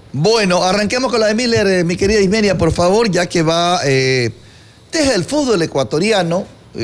Bueno, arranquemos con la de Miller, mi querida Ismenia, por favor, ya que va desde el fútbol ecuatoriano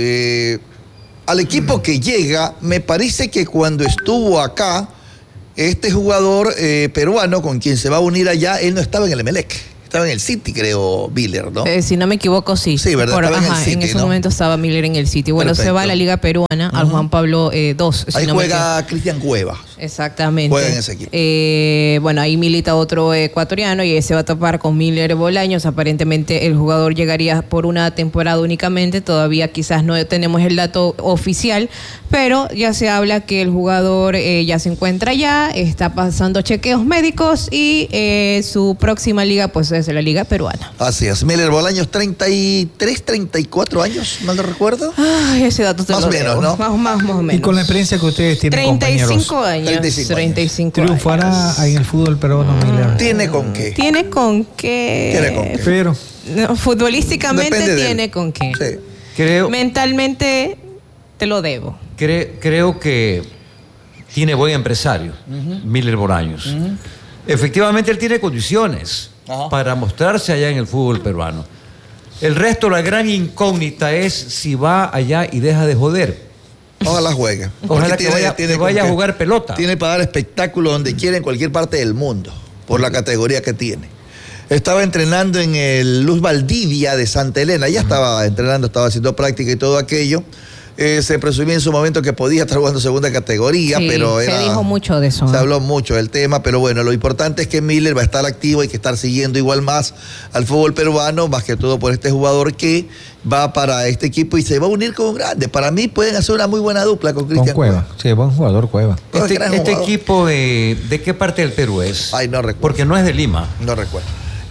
al equipo que llega. Me parece que cuando estuvo acá, este jugador peruano con quien se va a unir allá, él no estaba en el Emelec. Estaba en el City, creo, Miller, ¿no? Si no me equivoco, sí. Sí, ¿verdad? Estaba en el City, en ese ¿no? momento estaba Miller en el City. Bueno, Perfecto. se va a la Liga Peruana, al Juan Pablo II. Ahí juega Cristian Cuevas. Exactamente. Juega en ese equipo. Bueno, ahí milita otro ecuatoriano y se va a topar con Miller Bolaños. Aparentemente el jugador llegaría por una temporada únicamente. Todavía quizás no tenemos el dato oficial, pero ya se habla que el jugador ya se encuentra allá, está pasando chequeos médicos y su próxima liga pues es la Liga Peruana. Así es. Miller Bolaños, 33, 34 años, mal no recuerdo. Ay, ese dato te Más lo o menos, debo. ¿no? Más o menos. Y con la experiencia que ustedes tienen, 35 compañeros, años. 35 triunfará años. ahí en el fútbol peruano, Miller. ¿Tiene con qué? ¿Tiene con qué? Tiene con qué. Pero No, futbolísticamente Depende de él. tiene con qué. Sí. Mentalmente te lo debo. Creo que tiene buen empresario, Miller Bolaños. Efectivamente, él tiene condiciones para mostrarse allá en el fútbol peruano. El resto, la gran incógnita es si va allá y deja de joder. Ojalá juegue. Ojalá Porque que vaya con a qué. jugar pelota. Tiene para dar espectáculo donde quiera, en cualquier parte del mundo, por la categoría que tiene. Estaba entrenando en el Luz Valdivia de Santa Elena. Ya estaba entrenando, estaba haciendo práctica y todo aquello. Se presumía en su momento que podía estar jugando segunda categoría, Sí, pero se dijo mucho de eso. Se habló mucho del tema, pero bueno, lo importante es que Miller va a estar activo, hay que estar siguiendo igual más al fútbol peruano, más que todo por este jugador que va para este equipo y se va a unir con un grande. Para mí pueden hacer una muy buena dupla con Cristian Cueva. Sí, buen jugador, Cueva. Este Gran jugador. equipo, ¿de qué parte del Perú es? Ay, no recuerdo. Porque no es de Lima. No recuerdo.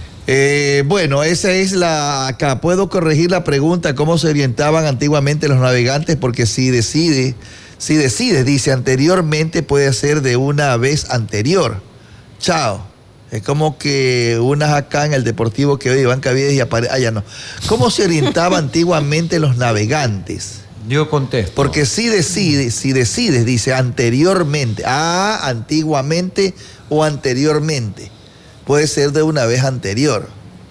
Bueno, esa es la acá. Puedo corregir la pregunta, ¿cómo se orientaban antiguamente los navegantes? Porque si decides, dice anteriormente, puede ser de una vez anterior. Chao. Es como que unas acá en el Deportivo que hoy van Cavides y ya no. ¿Cómo se orientaba antiguamente los navegantes? Yo contesto. Porque si decides, dice anteriormente. Antiguamente o anteriormente. Puede ser de una vez anterior.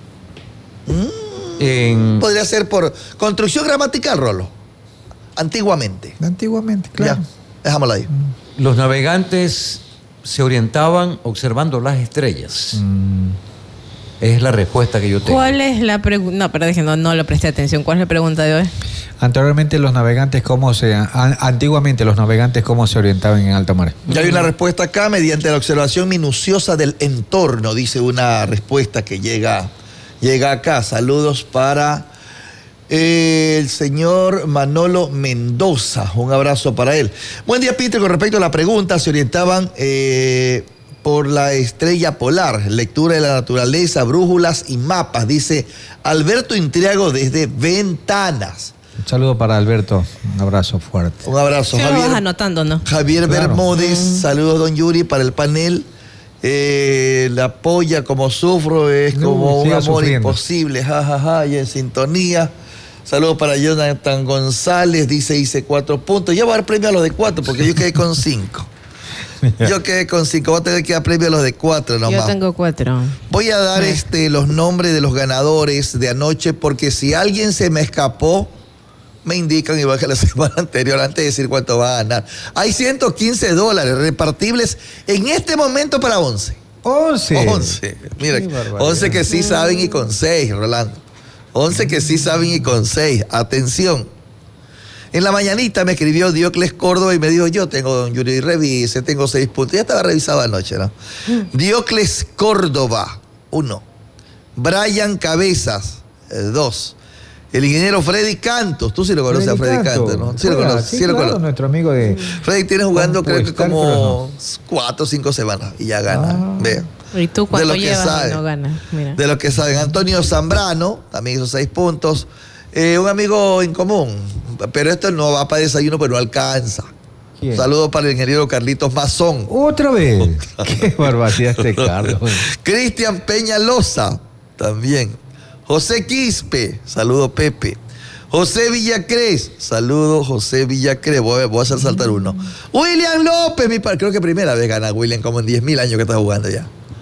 Podría ser por construcción gramatical, Rolo. Antiguamente. Antiguamente, claro. Ya, dejámoslo ahí. Los navegantes se orientaban observando las estrellas. Es la respuesta que yo tengo. ¿Cuál es la pregunta? No, pero déjenme, no le presté atención. ¿Cuál es la pregunta de hoy? Antiguamente los navegantes, ¿cómo se orientaban en alta mar? Ya hay una respuesta acá, mediante la observación minuciosa del entorno, dice una respuesta que llega acá. Saludos para el señor Manolo Mendoza. Un abrazo para él. Buen día, Peter. Con respecto a la pregunta, se orientaban por la estrella polar, lectura de la naturaleza, brújulas y mapas, dice Alberto Intriago desde Ventanas. Un saludo para Alberto, un abrazo fuerte. Un abrazo, Se lo Javier. vas anotando, ¿no? Javier Claro. Bermúdez, saludos don Yuri para el panel. La polla como sufro es como un siga amor sufriendo. imposible, jajaja, y en sintonía. Saludos para Jonathan González, dice hice 4 puntos. Ya voy a dar premio a los de 4 porque yo quedé con 5. Yo quedé con 5, voy a tener que dar premio a los de 4 nomás. Yo tengo 4. Voy a dar los nombres de los ganadores de anoche porque si alguien se me escapó, me indican igual que la semana anterior antes de decir cuánto va a ganar. Hay $115 repartibles en este momento para 11. 11. Mira, 11 que sí saben y con 6, Rolando. 11 que sí saben y con 6. Atención. En la mañanita me escribió Diocles Córdoba y me dijo, yo tengo, don Yuri, revise, tengo 6 puntos. Ya estaba revisado anoche, ¿no? Diocles Córdoba, 1. Brian Cabezas, 2. El ingeniero Freddy Cantos. Tú sí lo conoces a Freddy Cantos, ¿no? Sí lo conoces. Sí, claro, nuestro amigo de... Freddy tiene jugando creo que Compuestar, como 4 o 5 semanas y ya gana. Vea. ¿Y tú De cuánto lo que llevas sabe. y no ganas? Mira. De lo que saben. Antonio Zambrano también hizo 6 puntos. Un amigo en común, pero esto no va para desayuno, pero no alcanza. ¿Quién? Saludos para el ingeniero Carlitos Mazón. ¿Otra vez? Qué barbaridad este Carlos. Cristian Peñalosa, también. José Quispe, saludo Pepe. José Villacrés, saludo José Villacrés, voy a hacer saltar uno. William López, creo que primera vez gana William, como en 10.000 años que está jugando ya.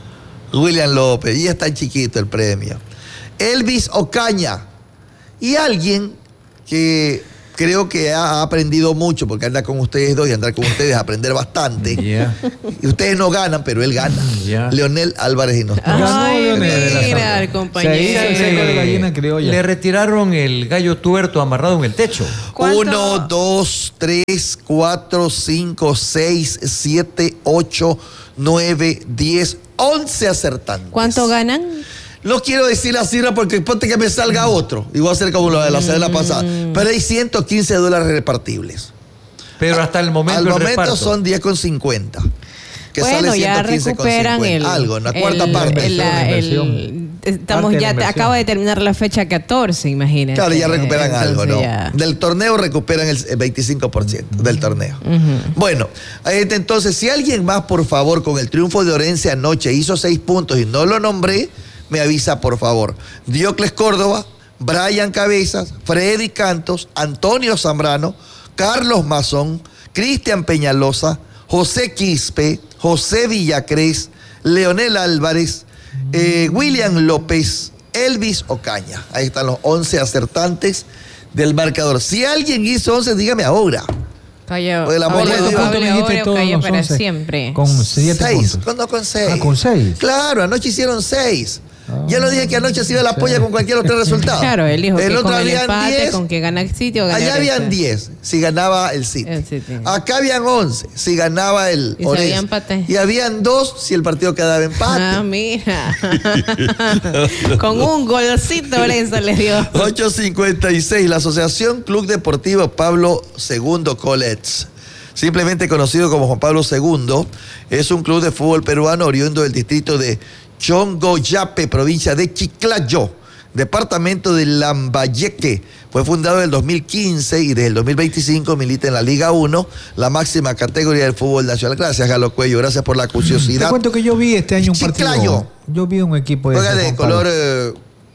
William López, y es tan chiquito el premio. Elvis Ocaña, y alguien que creo que ha aprendido mucho, porque anda con ustedes dos y andar con ustedes a aprender bastante. Yeah. Y ustedes no ganan, pero él gana. Yeah. Leonel Álvarez y Nostromo. Ay, Leonel. mira, el Se compañero. hizo el seco de gallina criolla. Le retiraron el gallo tuerto amarrado en el techo. ¿Cuánto? 1, 2, 3, 4, 5, 6, 7, 8, 9, 10, 11 acertantes. ¿Cuánto ganan? No quiero decir la cifra porque ponte que me salga otro. Y voy a hacer como lo de la semana pasada. Pero hay $115 repartibles. Pero hasta el momento Al el momento reparto. son 10,50. Que Bueno, sale ya 115,50. recuperan el... Algo, una cuarta parte. Estamos Parte de ya, la inversión. acaba de terminar la fecha 14, imagínate. Claro, ya recuperan algo, Entonces ¿no? ya. Del torneo recuperan el 25% del torneo. Bueno, entonces, si alguien más, por favor, con el triunfo de Orense anoche hizo 6 puntos y no lo nombré, me avisa, por favor. Diocles Córdoba, Brian Cabezas, Freddy Cantos, Antonio Zambrano, Carlos Mazón, Cristian Peñalosa, José Quispe, José Villacrés, Leonel Álvarez, William López, Elvis Ocaña. Ahí están los 11 acertantes del marcador. Si alguien hizo 11, dígame ahora. Calla, Por el amor de Dios. ¿Cuánto me dijiste ahora o todos calla los para 11? siempre. Con 7 6, puntos. no con 6. Ah, con 6. Claro, anoche hicieron 6. Ya lo dije que anoche se iba la polla con cualquier otro resultado. Claro, él dijo que otro con el habían empate, 10. con que gana el sitio, gana Allá el habían resto. 10 si ganaba el City. El City. Acá habían 11 si ganaba el Y si Orense. había empate. Y habían 2 si el partido quedaba empate. Ah, mira. Con un golcito Orense le dio. 8:56, la Asociación Club Deportivo Pablo II Colets, simplemente conocido como Juan Pablo II, es un club de fútbol peruano oriundo del distrito de Chongoyape, provincia de Chiclayo, departamento de Lambayeque. Fue fundado en el 2015 y desde el 2025 milita en la Liga 1, la máxima categoría del fútbol nacional. Gracias, Galo Cuello, gracias por la Te curiosidad. cuento que yo vi este año un partido. Chiclayo. Yo vi un equipo Juega ese, de Juan Pablo. color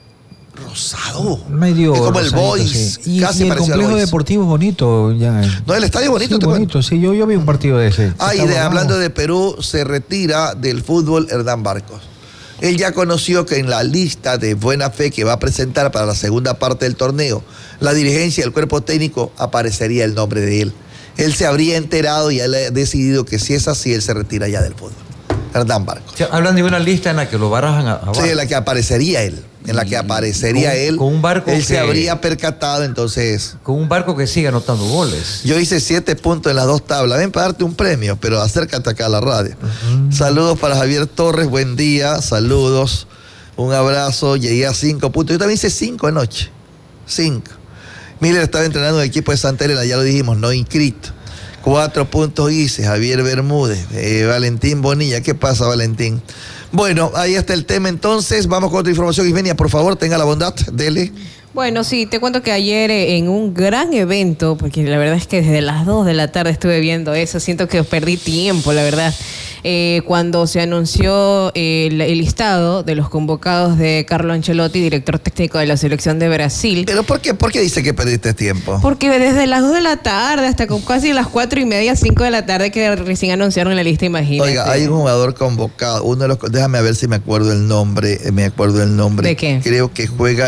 rosado. Medio es como el rosadito, Boys, sí. casi y el parecido al complejo Boys. deportivo es bonito. Ya. No, el estadio bonito, Sí, te cuento. bonito. Sí, yo vi un partido de ese. Ah, y Estaba hablando bravo. de Perú, se retira del fútbol Hernán Barcos. Él ya conoció que en la lista de buena fe que va a presentar para la segunda parte del torneo, la dirigencia y el cuerpo técnico, aparecería el nombre de él. Él se habría enterado y él ha decidido que si es así, él se retira ya del fútbol. Hernán Barcos. O sea, hablan de una lista en la que lo barajan abajo. Sí, en la que aparecería él. En la que aparecería con- él. con un barco él se que- habría percatado, entonces. Con un barco que sigue anotando goles. Yo hice 7 puntos en las 2 tablas. Ven para darte un premio, pero acércate acá a la radio. Saludos para Javier Torres, buen día, saludos, un abrazo. Llegué a 5 puntos. Yo también hice 5 anoche. 5. Miller estaba entrenando en el equipo de Santa Elena, ya lo dijimos, no inscrito. 4 puntos hice, Javier Bermúdez, Valentín Bonilla. ¿Qué pasa, Valentín? Bueno, ahí está el tema entonces. Vamos con otra información. Ismenia, por favor, tenga la bondad, dele. Bueno, sí, te cuento que ayer en un gran evento, porque la verdad es que desde las 2 de la tarde estuve viendo eso, siento que perdí tiempo, la verdad. Cuando se anunció el listado de los convocados de Carlo Ancelotti, director técnico de la selección de Brasil. ¿Pero por qué dice que perdiste tiempo? Porque desde las 2 de la tarde hasta con casi las 4:30, 5 de la tarde que recién anunciaron la lista, imagínate. Oiga, hay un jugador convocado, uno de los, déjame ver si me acuerdo el nombre, ¿De qué? Creo que juega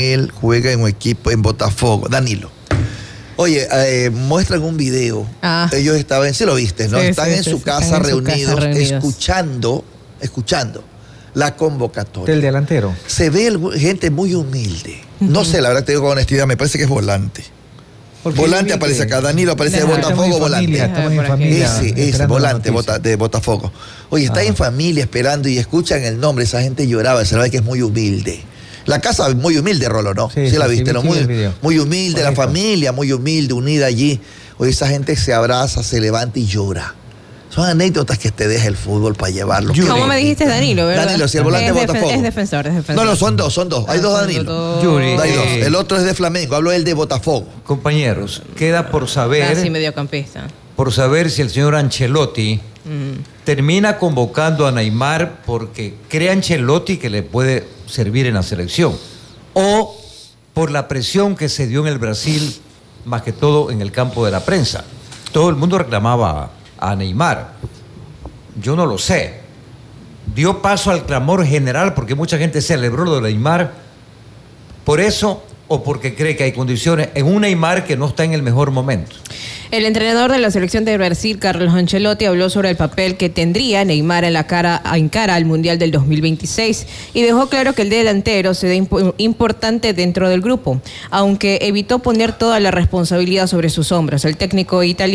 en un equipo en Botafogo, Danilo. Oye, muestran un video. Ah. Ellos estaban, sí lo viste, ¿no? Sí, están sí, en sí, su sí, casa están en su casa reunidos, reunidos. escuchando la convocatoria. Del delantero. Se ve gente muy humilde. No sé, la verdad te digo con honestidad, me parece que es volante. Porque Volante yo vi aparece que- acá, Danilo aparece de Ajá, Botafogo, estamos en volante. familia, estamos en Por aquí. familia. Ese, esperando la volante noticia. de Botafogo. Oye, está Ah. en familia esperando y escuchan el nombre, esa gente lloraba, se ve que es muy humilde. La casa es muy humilde, Rolo, ¿no? Sí, Sí, la sí, viste, sí, ¿no? vi el video. Muy humilde, la Bonito. familia muy humilde, unida allí. Oye, esa gente se abraza, se levanta y llora. Son anécdotas que te deja el fútbol para llevarlo. ¿Cómo me dijiste Danilo, verdad? Danilo, sí, el volante es de Botafogo. Es defensor. No, no, son dos. Hay dos Danilo. Yuri, Hay dos. El otro es de Flamengo, hablo del de Botafogo. Compañeros, queda por saber, Casi mediocampista. si el señor Ancelotti termina convocando a Neymar porque cree Ancelotti que le puede servir en la selección, o por la presión que se dio en el Brasil, más que todo en el campo de la prensa. Todo el mundo reclamaba a Neymar. Yo no lo sé. dio paso al clamor general porque mucha gente celebró lo de Neymar. Por eso o porque cree que hay condiciones en un Neymar que no está en el mejor momento. El entrenador de la selección de Brasil, Carlos Ancelotti, habló sobre el papel que tendría Neymar en cara al Mundial del 2026 y dejó claro que el delantero será importante dentro del grupo, aunque evitó poner toda la responsabilidad sobre sus hombros. El técnico italiano